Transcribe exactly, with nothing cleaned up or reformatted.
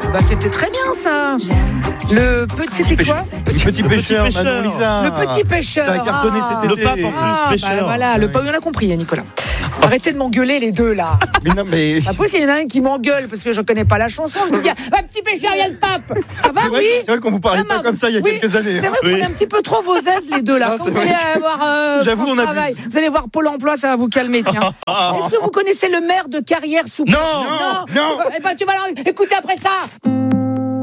Bah, c'était très bien ça. Le petit, c'était quoi? Petit, petit pêcheur, pêcheur. Manon Lisa. Le petit pêcheur. Ça a cartonné Ah. cet Le été. pape en plus, Ah, pêcheur. bah voilà, le pape, on a compris, hein, Nicolas. Arrêtez de m'engueuler les deux là. Mais non, mais. Après, s'il y en a un qui m'engueule parce que je connais pas la chanson, je me dis, bah, petit pêcheur, il y a le pape. Ça va, C'est vrai, oui? c'est vrai qu'on vous parlait Ah, pas ma- comme ça il y a oui, quelques années. C'est vrai qu'on Oui. est un petit peu trop vos aises les deux là. Ah, Quand c'est vous allez vrai. voir euh, J'avoue, France on abuse. Travail, vous allez voir Pôle Emploi, ça va vous calmer, tiens. Est-ce que vous connaissez le maire de Carrière sous Non. Non, Non. Eh ben, tu vas leur écouter après ça.